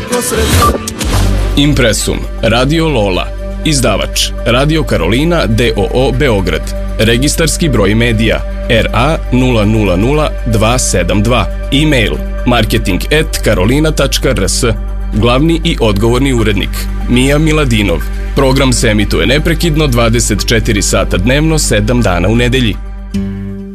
Impresum, Radio Lola, izdavač, Radio Karolina d.o.o. Beograd, registarski broj medija, RA 000272, e-mail marketing@karolina.rs, glavni i odgovorni urednik, Mija Miladinov. Program se emituje neprekidno 24 sata dnevno, 7 dana u nedelji.